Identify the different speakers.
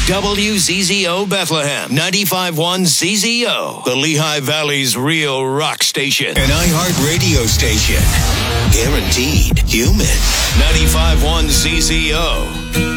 Speaker 1: WZZO Bethlehem, 95.1 ZZO, the Lehigh Valley's real rock station.
Speaker 2: An iHeart radio station. Guaranteed human.
Speaker 1: 95.1 ZZO.